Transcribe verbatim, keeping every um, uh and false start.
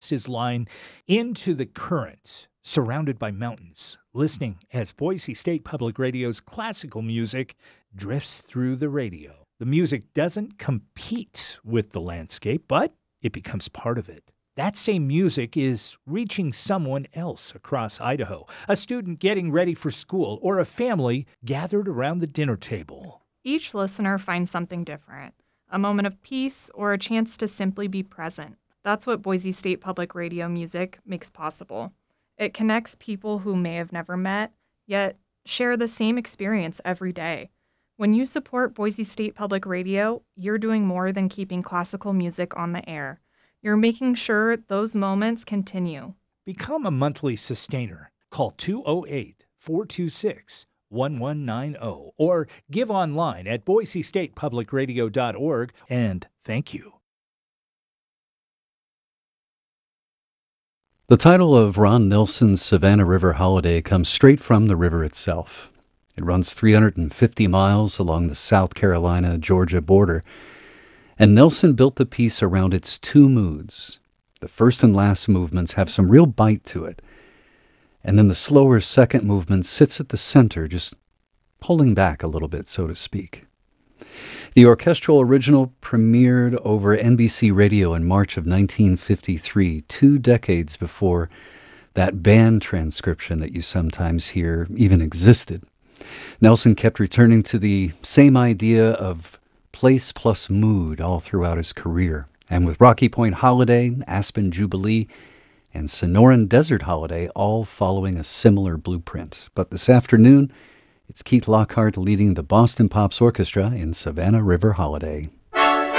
his line into the current, surrounded by mountains, listening as Boise State Public Radio's classical music drifts through the radio. The music doesn't compete with the landscape, but it becomes part of it. That same music is reaching someone else across Idaho, a student getting ready for school, or a family gathered around the dinner table. Each listener finds something different, a moment of peace or a chance to simply be present. That's what Boise State Public Radio music makes possible. It connects people who may have never met, yet share the same experience every day. When you support Boise State Public Radio, you're doing more than keeping classical music on the air. You're making sure those moments continue. Become a monthly sustainer. Call two oh eight, four two six, one one nine oh or give online at boise state public radio dot org, and thank you. The title of Ron Nelson's Savannah River Holiday comes straight from the river itself. It runs three hundred fifty miles along the South Carolina-Georgia border, and Nelson built the piece around its two moods. The first and last movements have some real bite to it, and then the slower second movement sits at the center, just pulling back a little bit, so to speak. The orchestral original premiered over N B C Radio in March of nineteen fifty-three, two decades before that band transcription that you sometimes hear even existed. Nelson kept returning to the same idea of place plus mood all throughout his career. And with Rocky Point Holiday, Aspen Jubilee, and Sonoran Desert Holiday all following a similar blueprint. But this afternoon, it's Keith Lockhart leading the Boston Pops Orchestra in Savannah River Holiday.